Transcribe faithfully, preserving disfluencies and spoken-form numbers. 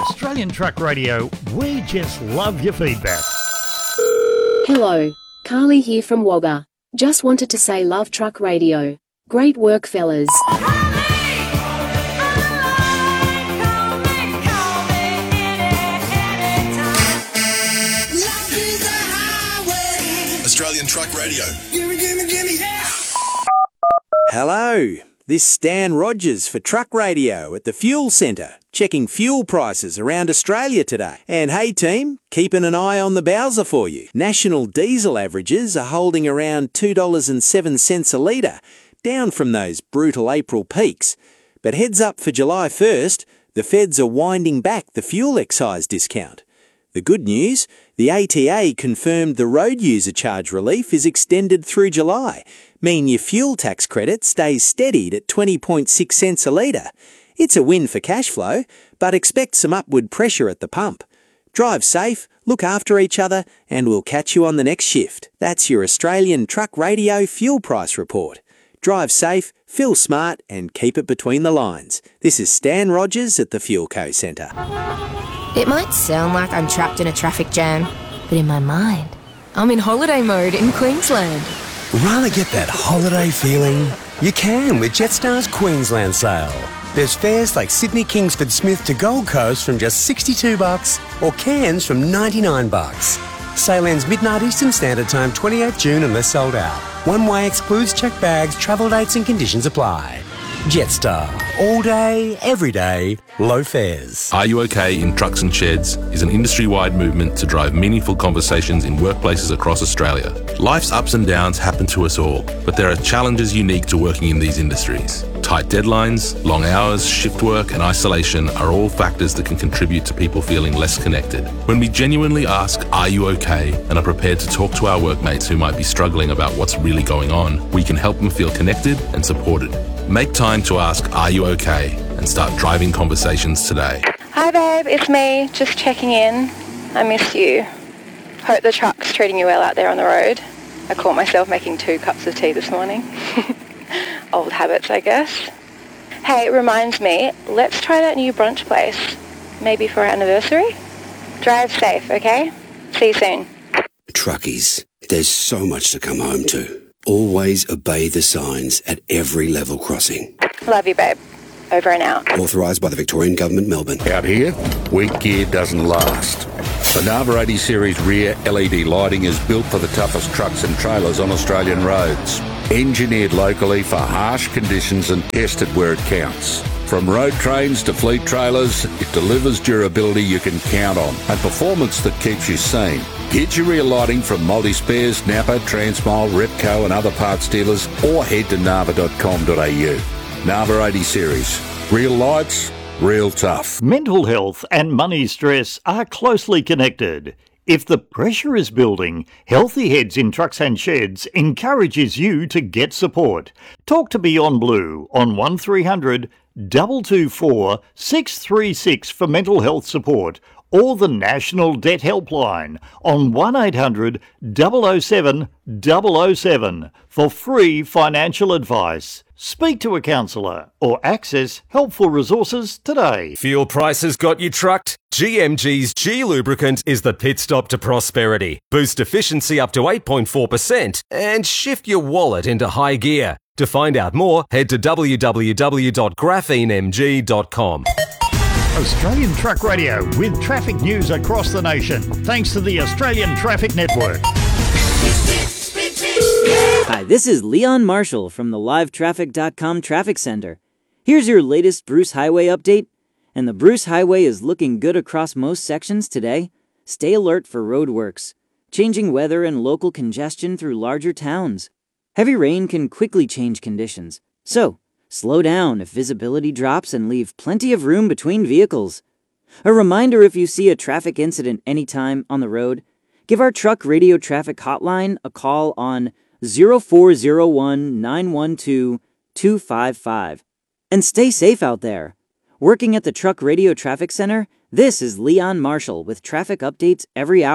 Australian Truck Radio, we just love your feedback. Hello, Carly here from Wagga. Just wanted to say love Truck Radio. Great work, fellas. Australian Truck Radio. Gimme, gimme, gimme, yeah! Hello, this is Stan Rogers for Truck Radio at the Fuel Centre, checking fuel prices around Australia today. And hey team, keeping an eye on the Bowser for you. National diesel averages are holding around two dollars and seven cents a litre, down from those brutal April peaks. But heads up for July first, the feds are winding back the fuel excise discount. The good news, the A T A confirmed the road user charge relief is extended through July, meaning your fuel tax credit stays steadied at twenty point six cents a litre. It's a win for cash flow, but expect some upward pressure at the pump. Drive safe, look after each other, and we'll catch you on the next shift. That's your Australian Truck Radio Fuel Price Report. Drive safe, feel smart, and keep it between the lines. This is Stan Rogers at the Fuel Co Centre. It might sound like I'm trapped in a traffic jam, but in my mind, I'm in holiday mode in Queensland. Rather get that holiday feeling? You can with Jetstar's Queensland sale. There's fares like Sydney Kingsford Smith to Gold Coast from just sixty-two bucks or Cairns from ninety-nine bucks. Sale ends midnight Eastern Standard Time, twenty-eighth June unless sold out. One way excludes checked bags, travel dates and conditions apply. Jetstar. All day, every day, low fares. Are You OK in Trucks and Sheds is an industry-wide movement to drive meaningful conversations in workplaces across Australia. Life's ups and downs happen to us all, but there are challenges unique to working in these industries. Tight deadlines, long hours, shift work and isolation are all factors that can contribute to people feeling less connected. When we genuinely ask, are you okay, and are prepared to talk to our workmates who might be struggling about what's really going on, we can help them feel connected and supported. Make time to ask, are you okay, and start driving conversations today. Hi babe, it's me, just checking in. I missed you. Hope the truck's treating you well out there on the road. I caught myself making two cups of tea this morning. Old habits, I guess. Hey, it reminds me, let's try that new brunch place. Maybe for our anniversary? Drive safe, okay? See you soon. Truckies, there's so much to come home to. Always obey the signs at every level crossing. Love you, babe. Over and out. Authorised by the Victorian Government, Melbourne. Out here, weak gear doesn't last. The Nava eighty series rear L E D lighting is built for the toughest trucks and trailers on Australian roads. Engineered locally for harsh conditions and tested where it counts. From road trains to fleet trailers, it delivers durability you can count on and performance that keeps you sane. Get your rear lighting from Multi Spares, Napa, Transmile, Repco and other parts dealers, or head to nava dot com dot a u. Nava eighty series. Real lights, real tough. Mental health and money stress are closely connected. If the pressure is building, Healthy Heads in Trucks and Sheds encourages you to get support. Talk to Beyond Blue on one three hundred, two two four, six three six for mental health support, or the National Debt Helpline on one eight hundred, double oh seven, double oh seven for free financial advice. Speak to a counsellor or access helpful resources today. Fuel prices got you trucked? G M G's G Lubricant is the pit stop to prosperity. Boost efficiency up to eight point four percent and shift your wallet into high gear. To find out more, head to w w w dot graphene m g dot com. Australian Truck Radio with traffic news across the nation, thanks to the Australian Traffic Network. Hi, this is Leon Marshall from the live traffic dot com Traffic Center. Here's your latest Bruce Highway update. And the Bruce Highway is looking good across most sections today. Stay alert for roadworks, changing weather and local congestion through larger towns. Heavy rain can quickly change conditions, so slow down if visibility drops and leave plenty of room between vehicles. A reminder, if you see a traffic incident anytime on the road, give our Truck Radio Traffic Hotline a call on zero four zero one, nine one two, two five five. And stay safe out there. Working at the Truck Radio Traffic Center, this is Leon Marshall with traffic updates every hour.